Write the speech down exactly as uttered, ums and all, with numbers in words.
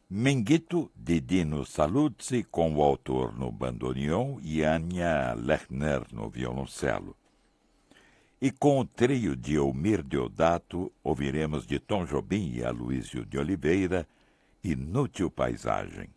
Menguito, de Dino Saluzzi, com o autor no bandoneon e Anya Lechner no violoncelo. E com o trio de Elmir Deodato, ouviremos de Tom Jobim e Aloysio de Oliveira, Inútil Paisagem.